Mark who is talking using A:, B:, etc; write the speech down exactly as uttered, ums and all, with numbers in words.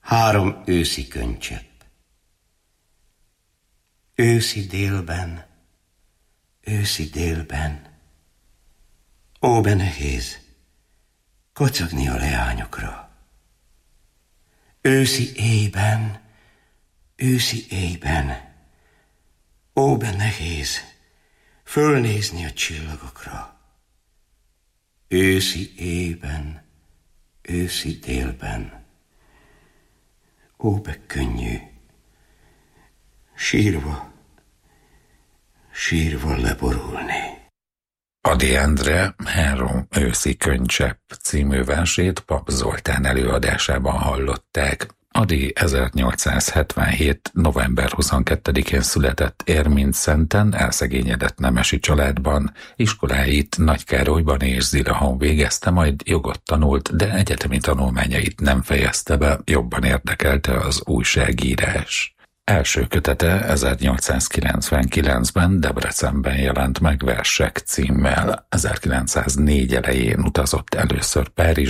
A: Három őszi könycsepp. Őszi délben, őszi délben, ó, be nehéz kocogni a leányokra. Őszi éjben, őszi éjben, ó, be nehéz fölnézni a csillagokra. Őszi éjben, őszi délben, ó, be könnyű, sírva, sírva leborulni.
B: Ady Endre Három őszi könycsepp című versét Pap Zoltán előadásában hallották. Ady ezernyolcszázhetvenhét. november huszonkettedikén született Érmintszenten, elszegényedett nemesi családban. Iskoláit Nagykárolyban és Zirahon végezte, majd jogot tanult, de egyetemi tanulmányait nem fejezte be, jobban érdekelte az újságírás. Első kötete ezernyolcszázkilencvenkilencben Debrecenben jelent meg Versek címmel. ezerkilencszáznégy elején utazott először Párizsba,